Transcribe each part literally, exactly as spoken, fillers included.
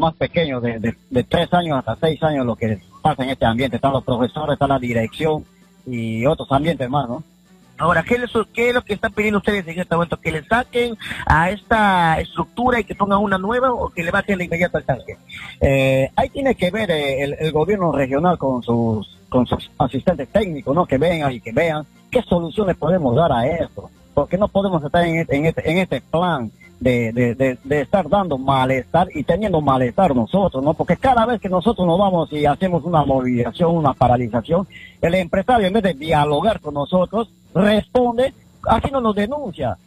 más pequeños, de, de, de tres años hasta seis años, lo que pasa en este ambiente. Están los profesores, está la dirección y otros ambientes más, ¿no? Ahora, ¿qué, les, ¿qué es lo que están pidiendo ustedes en este momento? ¿Que le saquen a esta estructura y que pongan una nueva o que le bajen de inmediato al tanque? Eh, ahí tiene que ver eh, el, el gobierno regional con sus, con sus asistentes técnicos, ¿no? Que vengan y que vean qué soluciones podemos dar a esto. Porque no podemos estar en este, en este, en este plan de, de, de, de estar dando malestar y teniendo malestar nosotros, ¿no? Porque cada vez que nosotros nos vamos y hacemos una movilización, una paralización, el empresario en vez de dialogar con nosotros, responde, aquí no nos denuncia,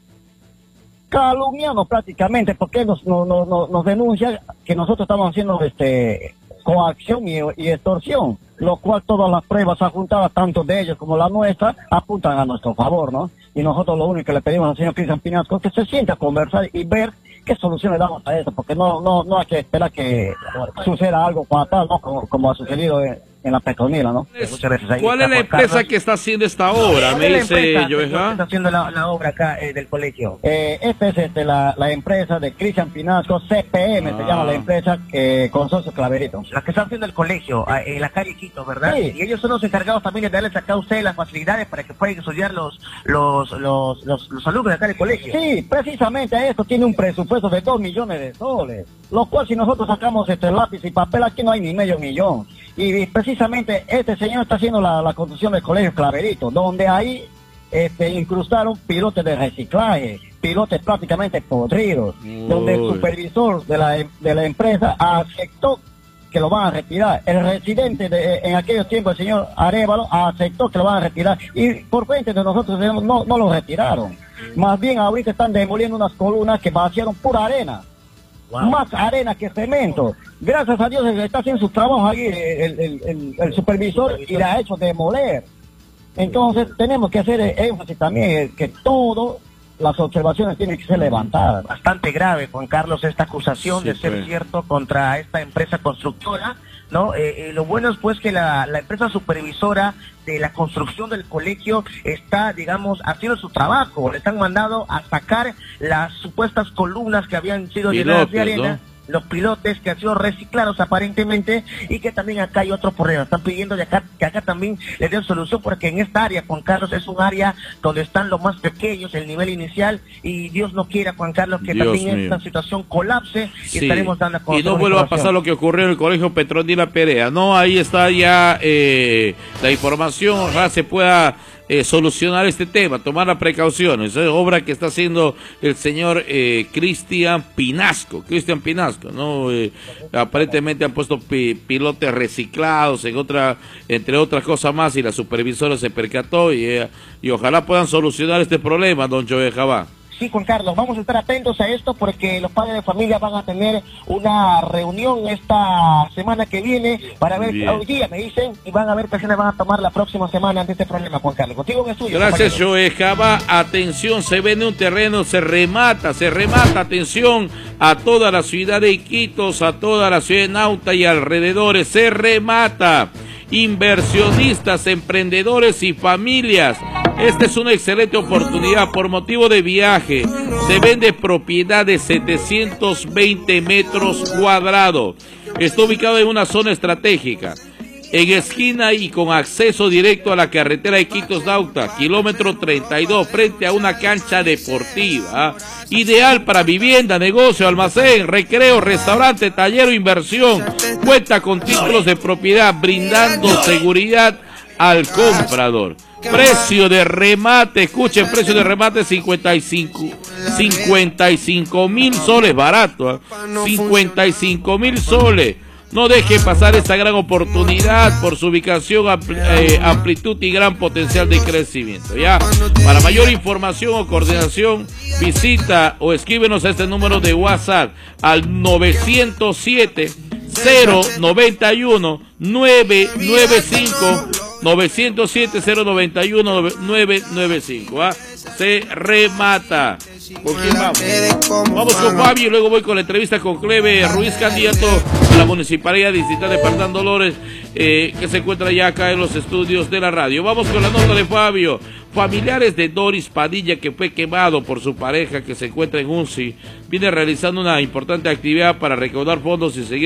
calumniamos prácticamente, porque nos, nos, nos, nos denuncia que nosotros estamos haciendo este coacción y, y extorsión, lo cual todas las pruebas adjuntadas, tanto de ellos como la nuestra, apuntan a nuestro favor, ¿no? Y nosotros lo único que le pedimos al señor Cristian Pinasco es que se siente a conversar y ver qué soluciones damos a eso, porque no no no hay que esperar que suceda algo fatal, ¿no? Como, como ha sucedido en, en la Petronila, ¿no? ¿Cuál es la empresa que está haciendo esta obra? Me dice Joeja. Está haciendo la, la obra acá eh, del colegio. Eh, esta es este, la, la empresa de Cristian Pinasco, C P M, ah. se llama la empresa, eh, Consorcio Claverito. La que está haciendo el colegio, en la calle Quito, ¿verdad? Sí. Y ellos son los encargados también de darles acá a ustedes las facilidades para que puedan estudiar los los los, los, los alumnos de acá del colegio. Sí, precisamente esto tiene un presupuesto de dos millones de soles, lo cual si nosotros sacamos este lápiz y papel, aquí no hay ni medio millón. Y precisamente este señor está haciendo la, la construcción del colegio Claverito, donde ahí este, incrustaron pilotes de reciclaje, pilotes prácticamente podridos, Uy. donde el supervisor de la, de la empresa aceptó que lo van a retirar. El residente de, en aquellos tiempos, el señor Arevalo, aceptó que lo van a retirar. Y por frente de nosotros no, no lo retiraron. Más bien ahorita están demoliendo unas columnas que vaciaron pura arena. Wow. Más arena que cemento. Gracias a Dios está haciendo su trabajo ahí el, el, el, el supervisor y le ha hecho demoler. Entonces tenemos que hacer énfasis también que todo las observaciones tienen que ser levantadas. Bastante grave, Juan Carlos, esta acusación sí, de ser pues. cierto contra esta empresa constructora, ¿no? Eh, eh, lo bueno es pues que la, la empresa supervisora de la construcción del colegio está, digamos, haciendo su trabajo. Le están mandando a sacar las supuestas columnas que habían sido llenadas de arena. ¿No? Los pilotes que han sido reciclados aparentemente y que también acá hay otro problema. Están pidiendo de acá, que acá también les den solución porque en esta área, Juan Carlos, es un área donde están los más pequeños, el nivel inicial, y Dios no quiera, Juan Carlos, que Dios también mío. esta situación colapse sí. y estaremos dando a Y no vuelva a pasar lo que ocurrió en el colegio Petronila Perea. No, ahí está ya eh, la información, ojalá se pueda Eh, solucionar este tema, tomar las precauciones. Es obra que está haciendo el señor eh, Cristian Pinasco, Cristian Pinasco, ¿no? Eh, aparentemente han puesto pi pilotes reciclados, en otra, entre otras cosas más, y la supervisora se percató y, eh, y ojalá puedan solucionar este problema, don Joe Jabá. Sí, Juan Carlos, vamos a estar atentos a esto porque los padres de familia van a tener una reunión esta semana que viene para ver, Bien. hoy día me dicen, y van a ver qué acciones van a tomar la próxima semana ante este problema, Juan Carlos. Contigo en estudio. Gracias, Joe Jabá. Atención, se vende un terreno, se remata, se remata, atención a toda la ciudad de Iquitos, a toda la ciudad de Nauta y alrededores, se remata. Inversionistas, emprendedores y familias. Esta es una excelente oportunidad por motivo de viaje. Se vende propiedad de setecientos veinte metros cuadrados. Está ubicado en una zona estratégica, en esquina y con acceso directo a la carretera de Iquitos-Nauta, kilómetro treinta y dos, frente a una cancha deportiva. Ideal para vivienda, negocio, almacén, recreo, restaurante, taller o inversión. Cuenta con títulos de propiedad, brindando seguridad al comprador. Precio de remate, escuchen, precio de remate cincuenta y cinco mil soles, barato, ¿eh? cincuenta y cinco mil soles. No deje pasar esta gran oportunidad por su ubicación, ampl eh, amplitud y gran potencial de crecimiento. Ya, para mayor información o coordinación, visita o escríbenos a este número de WhatsApp al novecientos siete, cero noventa y uno, nueve nueve cinco, novecientos siete, cero noventa y uno, nueve nueve cinco. ¿Ah? Se remata. ¿Con quién vamos? Vamos con Fabio y luego voy con la entrevista con Cleve Ruiz, candidato a la Municipalidad Distrital de Pernán Dolores, eh, que se encuentra ya acá en los estudios de la radio. Vamos con la nota de Fabio. Familiares de Doris Padilla, que fue quemado por su pareja que se encuentra en U N C I, viene realizando una importante actividad para recaudar fondos y seguir